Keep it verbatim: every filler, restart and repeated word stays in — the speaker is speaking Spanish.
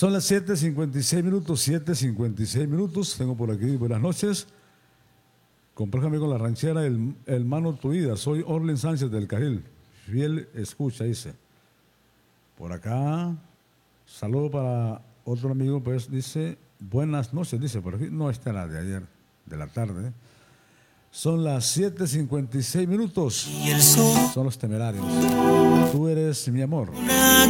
Son las siete cincuenta y seis minutos, siete cincuenta y seis minutos. Tengo por aquí, buenas noches. Compréjame con la ranchera, el, el mano tu vida. Soy Orlen Sánchez del Carril. Fiel escucha, dice. Por acá, saludo para otro amigo, pues dice, buenas noches, dice, por aquí no está la de ayer, de la tarde. Son las siete cincuenta y seis minutos. Son los Temerarios. Tú eres mi amor. Una